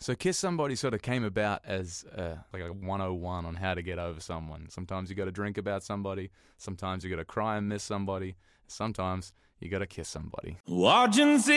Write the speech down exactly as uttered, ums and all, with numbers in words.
So Kiss Somebody sort of came about as uh, like a one oh one on how to get over someone. Sometimes you got to drink about somebody. Sometimes you got to cry and miss somebody. Sometimes you got to kiss somebody. Watching